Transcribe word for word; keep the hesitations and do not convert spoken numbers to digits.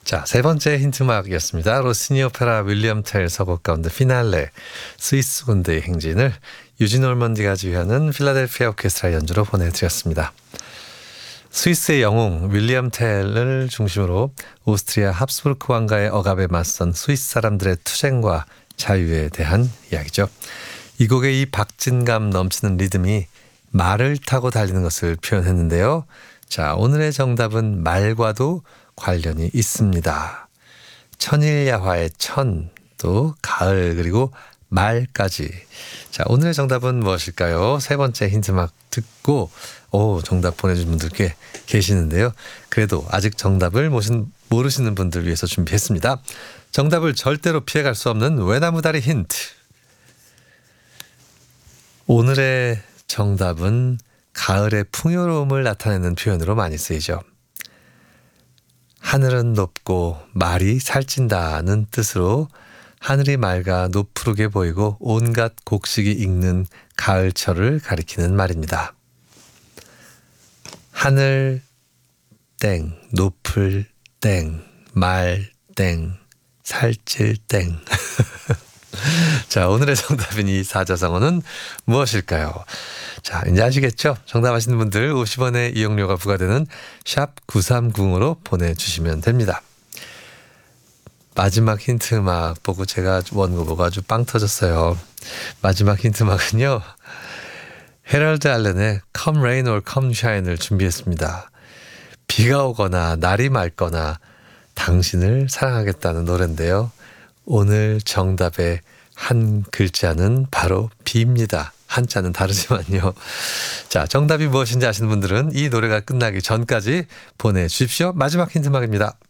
자, 세 번째 힌트막이었습니다. 로시니 오페라 윌리엄 텔 서곡 가운데 피날레 스위스 군대의 행진을 유진 올먼디가 지휘하는 필라델피아 오케스트라 연주로 보내드렸습니다. 스위스의 영웅 윌리엄 텔을 중심으로 오스트리아 합스부르크 왕가의 억압에 맞선 스위스 사람들의 투쟁과 자유에 대한 이야기죠. 이 곡의 이 박진감 넘치는 리듬이 말을 타고 달리는 것을 표현했는데요. 자, 오늘의 정답은 말과도 관련이 있습니다. 천일야화의 천, 또 가을, 그리고 말까지. 자, 오늘의 정답은 무엇일까요? 세 번째 힌트막 듣고 오, 정답 보내주신 분들 꽤 계시는데요. 그래도 아직 정답을 모르시는 분들 위해서 준비했습니다. 정답을 절대로 피해갈 수 없는 외나무다리 힌트. 오늘의 정답은 가을의 풍요로움을 나타내는 표현으로 많이 쓰이죠. 하늘은 높고 말이 살찐다는 뜻으로 하늘이 맑아 노푸르게 보이고 온갖 곡식이 익는 가을철을 가리키는 말입니다. 하늘 땡, 높을 땡, 말 땡, 살찔 땡. 자, 오늘의 정답인 이 사자성어는 무엇일까요? 자, 이제 아시겠죠? 정답 아시는 분들 오십 원의 이용료가 부과되는 샵 구삼공으로 보내주시면 됩니다. 마지막 힌트막 보고 제가 원고 보고 아주 빵 터졌어요. 마지막 힌트막은요. 헤럴드 알렌의 Come Rain or Come Shine을 준비했습니다. 비가 오거나 날이 맑거나 당신을 사랑하겠다는 노래인데요. 오늘 정답의 한 글자는 바로 비입니다. 한자는 다르지만요. 자, 정답이 무엇인지 아시는 분들은 이 노래가 끝나기 전까지 보내주십시오. 마지막 힌트막입니다.